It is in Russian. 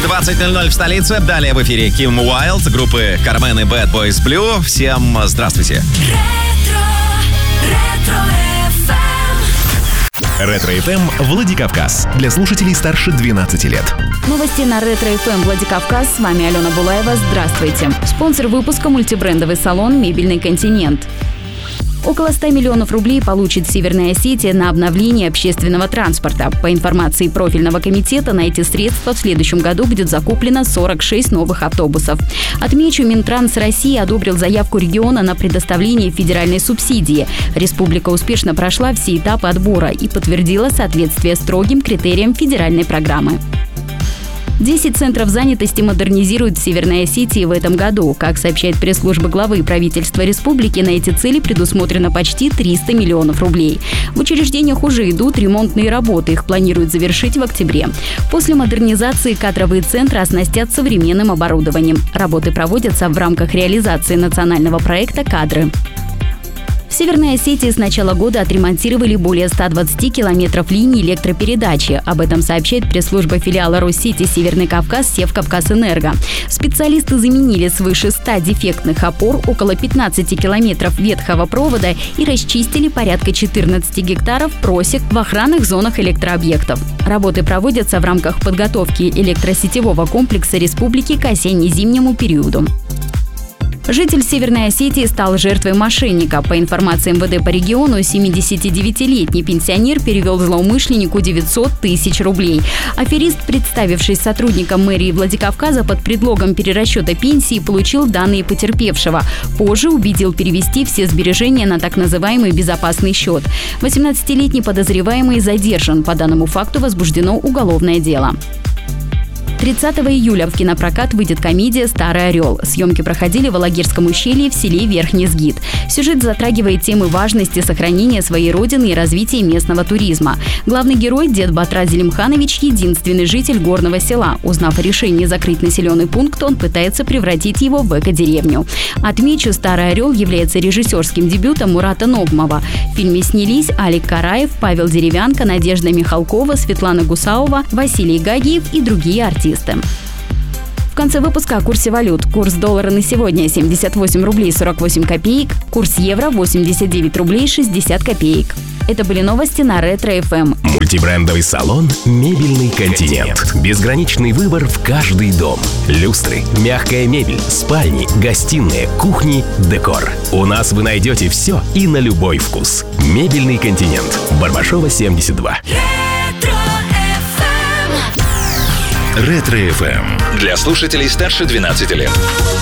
20:00 в столице. Далее в эфире Ким Уайлд, группы Кармен и Bad Boys Blue. Всем здравствуйте. Ретро-ФМ Владикавказ. Для слушателей старше 12 лет. Новости на Ретро-ФМ Владикавказ. С вами Алена Булаева. Здравствуйте. Спонсор выпуска — мультибрендовый салон «Мебельный континент». Около 100 миллионов рублей получит Северная Осетия на обновление общественного транспорта. По информации профильного комитета, на эти средства в следующем году будет закуплено 46 новых автобусов. Отмечу, Минтранс России одобрил заявку региона на предоставление федеральной субсидии. Республика успешно прошла все этапы отбора и подтвердила соответствие строгим критериям федеральной программы. 10 центров занятости модернизируют в Северной Осетии в этом году. Как сообщает пресс-служба главы правительства республики, на эти цели предусмотрено почти 300 миллионов рублей. В учреждениях уже идут ремонтные работы. Их планируют завершить в октябре. После модернизации кадровые центры оснастят современным оборудованием. Работы проводятся в рамках реализации национального проекта «Кадры». В Северной Осетии с начала года отремонтировали более 120 километров линий электропередачи. Об этом сообщает пресс-служба филиала Россети «Северный Кавказ» «Севкавказэнерго». Специалисты заменили свыше 100 дефектных опор, около 15 километров ветхого провода и расчистили порядка 14 гектаров просек в охранных зонах электрообъектов. Работы проводятся в рамках подготовки электросетевого комплекса республики к осенне-зимнему периоду. Житель Северной Осетии стал жертвой мошенника. По информации МВД по региону, 79-летний пенсионер перевел злоумышленнику 900 тысяч рублей. Аферист, представившись сотрудником мэрии Владикавказа под предлогом перерасчета пенсии, получил данные потерпевшего. Позже убедил перевести все сбережения на так называемый безопасный счет. 18-летний подозреваемый задержан. По данному факту возбуждено уголовное дело. 30 июля в кинопрокат выйдет комедия «Старый орел». Съемки проходили в Алагирском ущелье в селе Верхний Сгит. Сюжет затрагивает темы важности сохранения своей родины и развития местного туризма. Главный герой, дед Батра Зелимханович, единственный житель горного села. Узнав о решении закрыть населенный пункт, он пытается превратить его в эко-деревню. Отмечу, «Старый орел» является режиссерским дебютом Мурата Ногмова. В фильме снялись Алик Караев, Павел Деревянко, Надежда Михалкова, Светлана Гусаова, Василий Гагиев и другие артисты. В конце выпуска о курсе валют. Курс доллара на сегодня 78 рублей 48 копеек, курс евро 89 рублей 60 копеек. Это были новости на Ретро-ФМ. Мультибрендовый салон «Мебельный континент». Безграничный выбор в каждый дом. Люстры, мягкая мебель, спальни, гостиные, кухни, декор. У нас вы найдете все и на любой вкус. «Мебельный континент». Барбашова, 72. Ретро-ФМ. Для слушателей старше 12 лет.